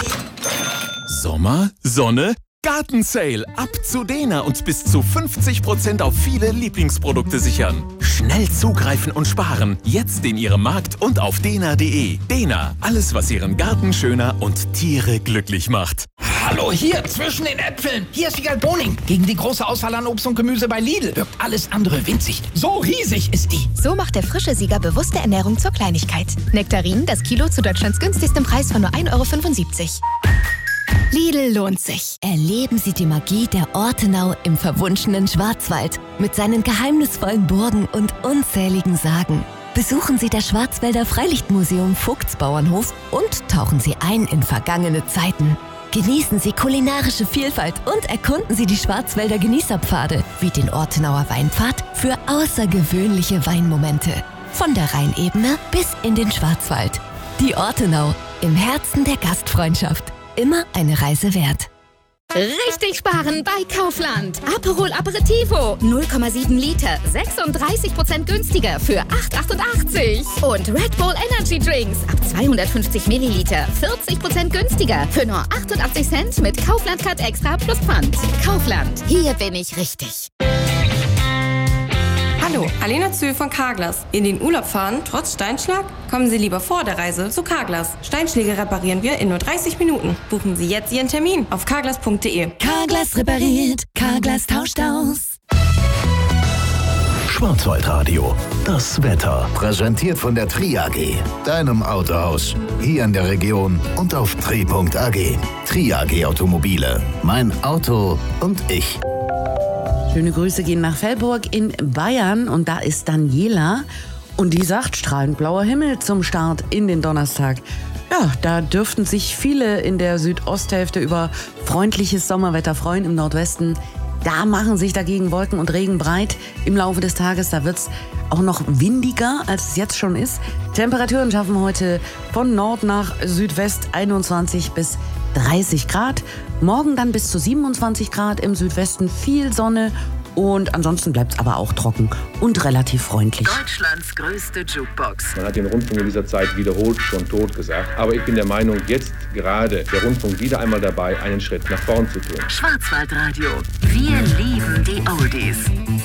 Sommer, Sonne, Gartensale. Ab zu Dena und bis zu 50% auf viele Lieblingsprodukte sichern. Schnell zugreifen und sparen. Jetzt in Ihrem Markt und auf dena.de. Dena, alles was Ihren Garten schöner und Tiere glücklich macht. Hallo, hier zwischen den Äpfeln. Hier ist Wiegald Boning. Gegen die große Auswahl an Obst und Gemüse bei Lidl wirkt alles andere winzig. So riesig ist die. So macht der frische Sieger bewusste Ernährung zur Kleinigkeit. Nektarinen, das Kilo zu Deutschlands günstigstem Preis von nur 1,75 €. Lidl lohnt sich. Erleben Sie die Magie der Ortenau im verwunschenen Schwarzwald mit seinen geheimnisvollen Burgen und unzähligen Sagen. Besuchen Sie das Schwarzwälder Freilichtmuseum Vogtsbauernhof und tauchen Sie ein in vergangene Zeiten. Genießen Sie kulinarische Vielfalt und erkunden Sie die Schwarzwälder Genießerpfade wie den Ortenauer Weinpfad für außergewöhnliche Weinmomente. Von der Rheinebene bis in den Schwarzwald. Die Ortenau im Herzen der Gastfreundschaft. Immer eine Reise wert. Richtig sparen bei Kaufland. Aperol Aperitivo 0,7 Liter, 36% günstiger für 8,88 €. Und Red Bull Energy Drinks ab 250 Milliliter, 40% günstiger für nur 88 Cent mit Kaufland Card Extra plus Pfand. Kaufland, hier bin ich richtig. Hallo, Alena Zühl von Carglass. In den Urlaub fahren, trotz Steinschlag? Kommen Sie lieber vor der Reise zu Carglass. Steinschläge reparieren wir in nur 30 Minuten. Buchen Sie jetzt Ihren Termin auf carglass.de. Carglass repariert, Carglass tauscht aus. Schwarzwaldradio, das Wetter. Präsentiert von der Tri AG, deinem Autohaus. Hier in der Region und auf tri.ag. Tri AG Automobile. Mein Auto und ich. Schöne Grüße gehen nach Velburg in Bayern und da ist Daniela und die sagt, strahlend blauer Himmel zum Start in den Donnerstag. Ja, da dürften sich viele in der Südosthälfte über freundliches Sommerwetter freuen. Im Nordwesten, da machen sich dagegen Wolken und Regen breit im Laufe des Tages. Da wird es auch noch windiger, als es jetzt schon ist. Temperaturen schaffen heute von Nord nach Südwest 21 bis 30 Grad. Morgen dann bis zu 27 Grad, im Südwesten viel Sonne und ansonsten bleibt es aber auch trocken und relativ freundlich. Deutschlands größte Jukebox. Man hat den Rundfunk in dieser Zeit wiederholt schon tot gesagt. Aber ich bin der Meinung, jetzt gerade der Rundfunk wieder einmal dabei, einen Schritt nach vorn zu tun. Schwarzwaldradio. Wir lieben die Oldies.